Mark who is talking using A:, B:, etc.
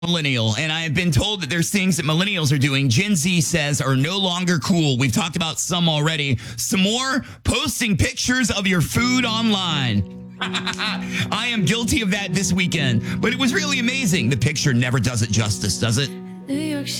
A: Millennial, and I have been told that there's things that millennials are doing Gen Z says are no longer cool. We've talked about some already. Some more, posting pictures of your food online. I am guilty of that this weekend, but it was really amazing. The picture never does it justice, does it?
B: New York